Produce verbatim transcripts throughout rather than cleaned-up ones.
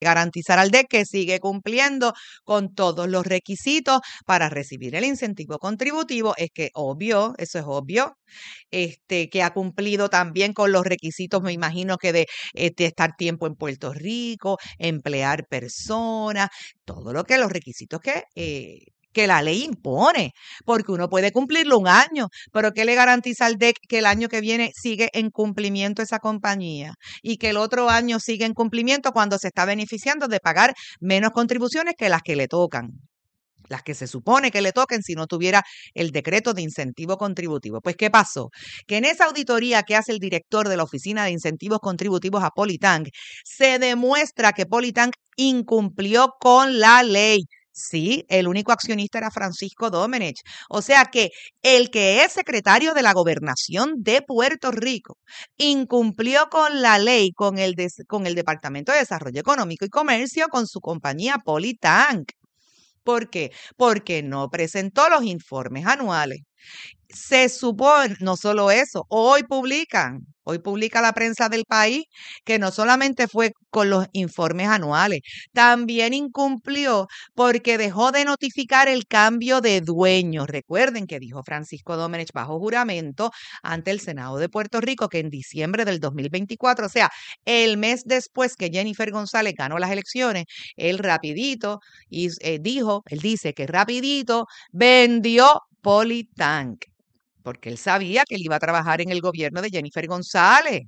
garantizar al D E C que sigue cumpliendo con todos los requisitos para recibir el incentivo contributivo. Es que obvio, eso es obvio, este, que ha cumplido también con los requisitos, me imagino que de, este, estar tiempo en Puerto Rico, emplear personas, todo lo que los requisitos que... Eh, que la ley impone, porque uno puede cumplirlo un año, pero ¿qué le garantiza al D E C que el año que viene sigue en cumplimiento esa compañía y que el otro año sigue en cumplimiento cuando se está beneficiando de pagar menos contribuciones que las que le tocan? Las que se supone que le toquen si no tuviera el decreto de incentivo contributivo. Pues, ¿qué pasó? Que en esa auditoría que hace el director de la Oficina de Incentivos Contributivos a Politank, se demuestra que Politank incumplió con la ley. Sí, el único accionista era Francisco Domenech. O sea que el que es secretario de la Gobernación de Puerto Rico incumplió con la ley, con el, de, con el Departamento de Desarrollo Económico y Comercio, con su compañía Politank. ¿Por qué? Porque no presentó los informes anuales. Se supone, no solo eso, hoy publican, hoy publica la prensa del país que no solamente fue con los informes anuales, también incumplió porque dejó de notificar el cambio de dueño. Recuerden que dijo Francisco Domenech bajo juramento ante el Senado de Puerto Rico que en diciembre del dos mil veinticuatro, o sea, el mes después que Jennifer González ganó las elecciones, él rapidito y, eh, dijo, él dice que rapidito vendió Politank, porque él sabía que él iba a trabajar en el gobierno de Jennifer González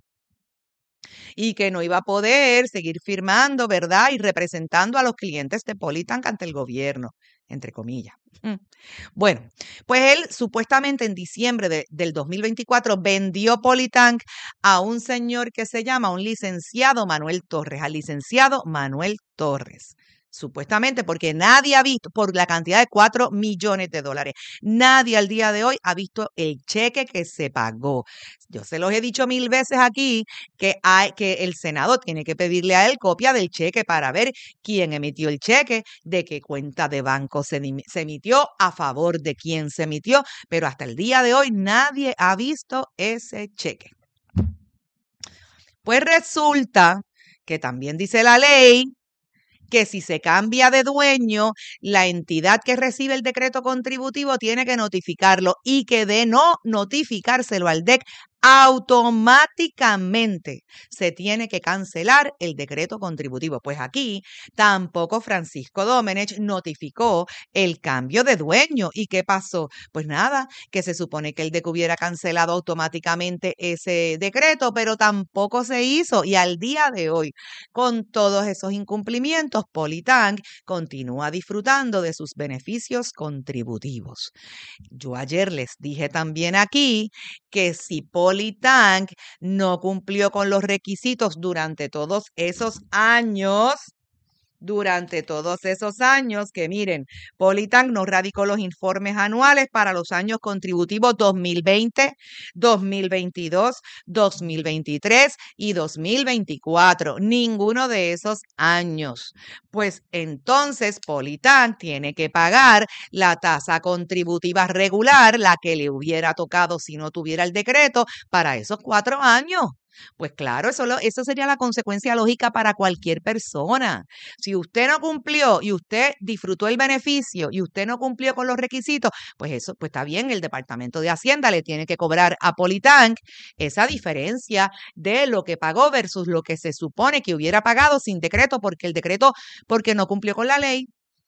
y que no iba a poder seguir firmando, ¿verdad? Y representando a los clientes de Politank ante el gobierno, entre comillas. Bueno, pues él supuestamente en diciembre de, del dos mil veinticuatro vendió Politank a un señor que se llama, un licenciado Manuel Torres, al licenciado Manuel Torres. Supuestamente porque nadie ha visto, por la cantidad de cuatro millones de dólares, nadie al día de hoy ha visto el cheque que se pagó. Yo se los he dicho mil veces aquí que, hay, que el Senado tiene que pedirle a él copia del cheque para ver quién emitió el cheque, de qué cuenta de banco se, se emitió, a favor de quién se emitió, pero hasta el día de hoy nadie ha visto ese cheque. Pues resulta que también dice la ley que si se cambia de dueño, la entidad que recibe el decreto contributivo tiene que notificarlo y que de no notificárselo al D E C, automáticamente se tiene que cancelar el decreto contributivo. Pues aquí tampoco Francisco Domenech notificó el cambio de dueño. ¿Y qué pasó? Pues nada, que se supone que el D E C hubiera cancelado automáticamente ese decreto, pero tampoco se hizo. Y al día de hoy, con todos esos incumplimientos, Politank continúa disfrutando de sus beneficios contributivos. Yo ayer les dije también aquí que si Politank no cumplió con los requisitos durante todos esos años, durante todos esos años, que miren, Politank no radicó los informes anuales para los años contributivos dos mil veinte, dos mil veintidós, dos mil veintitrés y dos mil veinticuatro. Ninguno de esos años. Pues entonces Politank tiene que pagar la tasa contributiva regular, la que le hubiera tocado si no tuviera el decreto, para esos cuatro años. Pues claro, eso, lo, eso sería la consecuencia lógica para cualquier persona. Si usted no cumplió y usted disfrutó el beneficio y usted no cumplió con los requisitos, pues eso, pues está bien, el Departamento de Hacienda le tiene que cobrar a Politank esa diferencia de lo que pagó versus lo que se supone que hubiera pagado sin decreto, porque el decreto, porque no cumplió con la ley.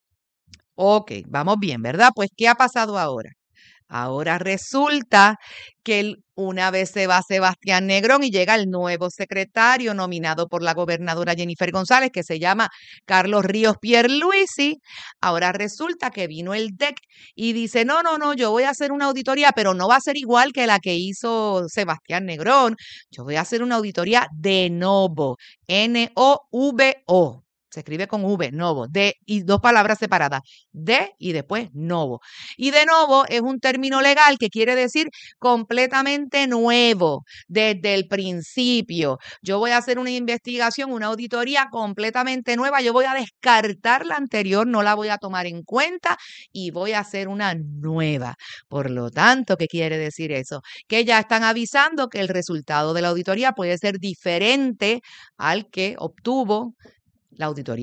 Ok, vamos bien, ¿verdad? Pues, ¿qué ha pasado ahora? Ahora resulta que una vez se va Sebastián Negrón y llega el nuevo secretario nominado por la gobernadora Jennifer González, que se llama Carlos Ríos Pierluisi. Ahora resulta que vino el D E C y dice, no, no, no, yo voy a hacer una auditoría, pero no va a ser igual que la que hizo Sebastián Negrón. Yo voy a hacer una auditoría de novo, N O V O. Se escribe con V, novo, de y dos palabras separadas, de y después novo. Y de novo es un término legal que quiere decir completamente nuevo, desde el principio. Yo voy a hacer una investigación, una auditoría completamente nueva. Yo voy a descartar la anterior, no la voy a tomar en cuenta y voy a hacer una nueva. Por lo tanto, ¿qué quiere decir eso? Que ya están avisando que el resultado de la auditoría puede ser diferente al que obtuvo La auditoría